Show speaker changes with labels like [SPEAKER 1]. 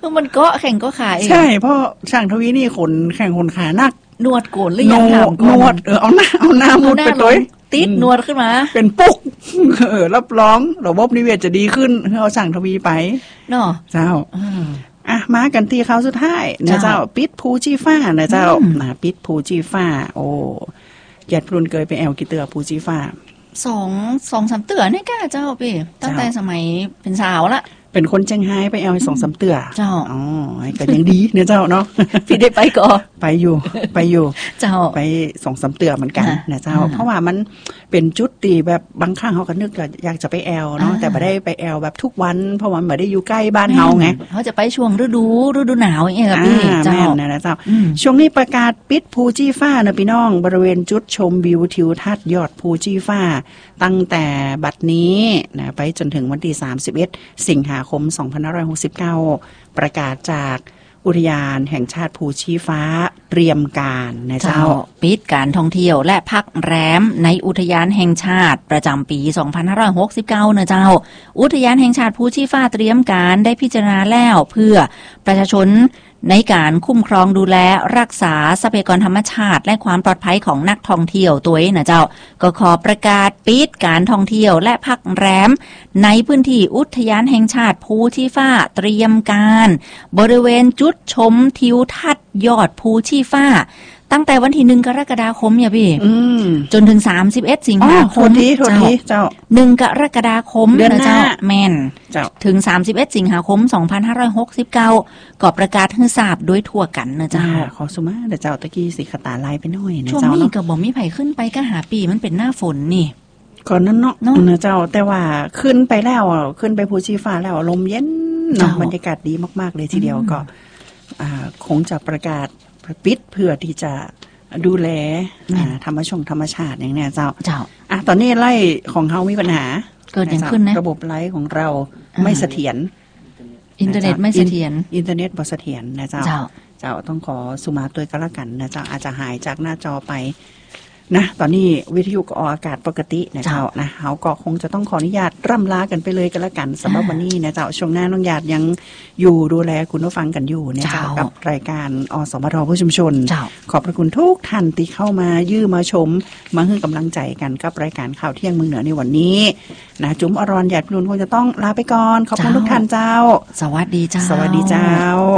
[SPEAKER 1] มันก็แข่งก็ขาย
[SPEAKER 2] ใช่เพราะช่างทวีนี่ขนแข่งขนขานัก
[SPEAKER 1] นวดโกนหรือยังถามก่อน
[SPEAKER 2] นวดเอาหน้ามุดไปตัว
[SPEAKER 1] ติดนวดขึ้นมา
[SPEAKER 2] เป็นปุ๊กรับรองระบบนิเวศจะดีขึ้นเอาช่างทวีไป
[SPEAKER 1] เนาะ
[SPEAKER 2] เจ้ามากันที่เขาสุดท้ายนะเจ้าปิดภูจีฟ้านะเจ้าปิดภูจีฟ้าโอ้ญาติพรุนเคยไปแอลกิเตอร์ภูจีฟ้า
[SPEAKER 1] 2-3 เตือนี่ก้าเจ้าพี่ตั้งแต่สมัยเป็นสาวละ
[SPEAKER 2] เป็นคนเชียงไฮ้ไปแอล2-3 เตือ
[SPEAKER 1] เจ้า
[SPEAKER 2] อ๋อก็ยังดีเนี่ยเจ้าเนาะ
[SPEAKER 1] พี่ได้ไปก่อ
[SPEAKER 2] ไปอยู่
[SPEAKER 1] เจ้า
[SPEAKER 2] ไป2-3 เตือเหมือนกันนะเจ้าเพราะว่ามันเป็นจุดตีแบบบางครั้งเขาก็นึกอยากจะไปแอลเนาะแต่ไม่ได้ไปแอลแบบทุกวันเพราะว่าไม่ได้อยู่ใกล้บ้านเฮาไง
[SPEAKER 1] เขาจะไปช่วงฤดูหนาวอย่างเงี้ยพี่
[SPEAKER 2] เจ้านะเจ้าช่วงนี้ประกาศปิดภูจีฟ้านะพี่น้องบริเวณจุดชมวิวทิวทัศน์ยอดภูจีฟ้าตั้งแต่บัดนี้นะไปจนถึงวันที่31 สิงหาคม 2569ประกาศจากอุทยานแห่งชาติภูชีฟ้าเตรียมการนะเจ้า
[SPEAKER 1] ปิดการท่องเที่ยวและพักแรมในอุทยานแห่งชาติประจำปี 2569นะเจ้าอุทยานแห่งชาติภูชีฟ้าเตรียมการได้พิจารณาแล้วเพื่อประชาชนในการคุ้มครองดูแลรักษาทรัพยากรธรรมชาติและความปลอดภัยของนักท่องเที่ยวตัวเองนะเจ้าก็ขอประกาศปิดการท่องเที่ยวและพักแรมในพื้นที่อุทยานแห่งชาติภูชีฟ้าเตรียมการบริเวณจุดชมทิวทัศน์ยอดภูชีฟ้าตั้งแต่วันที่1 กรกฎาคมเนี่ยพี่จนถึง31 สิงหาคม
[SPEAKER 2] เจ้า
[SPEAKER 1] 1 กรกฎาคม
[SPEAKER 2] นะเจ้า
[SPEAKER 1] แม่นถึง31 สิงหาคม 2569ก็ประกาศให้ทราบด้วยทั่วกันนะเจ้า
[SPEAKER 2] ขอสุมาเดี๋ยวเจ้าตะกี้สิขตาลายไปหน่อยนะเจ้า
[SPEAKER 1] ช่วงนี้ก็บ่มีไผขึ้นไปก็หาปีมันเป็นหน้าฝนนี่
[SPEAKER 2] ก่อนนั้นเนาะนะเจ้าแต่ว่าขึ้นไปแล้วขึ้นไปภูชีฟ้าแล้วลมเย็นเนาะบรรยากาศดีมากๆเลยทีเดียวก็คงจะประกาศปิดเพื่อที่จะดูแลธรรมชาติอย่างนี้เจ้าตอนนี้ไล่ของเฮามีปัญหา
[SPEAKER 1] เกิดอย่างขึ้นนะ
[SPEAKER 2] ระบบไลฟ์ของเราไม่เสถียร
[SPEAKER 1] อินเทอร์เน็ตไม่เสถียร
[SPEAKER 2] อินเทอร์เน็ตบ่เสถียรนะเจ้าต้องขอสุมาตัวก็แล้วกันนะเจ้าอาจจะหายจากหน้าจอไปนะตอนนี้วิทยุก็ออกอากาศปกตินะเจ้านะเฮาก็คงจะต้องขออนุญาตร่ำลากันไปเลยก็แล้วกันสำหรับวันนี้นะเจ้าช่วงหน้าน้องหยาดยังอยู่ดูแลคุณผู้ฟังกันอยู่นะเจ้ากับรายการอสมทผู้ชุมชนขอบพระคุณทุกท่านที่เข้ามายื่อมาชมมาให้กำลังใจกันกับรายการข่าวเที่ยงเมืองเหนือในวันนี้นะจุ๋มอรรณหยาดพลุนคงจะต้องลาไปก่อนขอบคุณทุกท่านเจ้า
[SPEAKER 1] สวัสดีเจ้า
[SPEAKER 2] สวัสดีเจ้า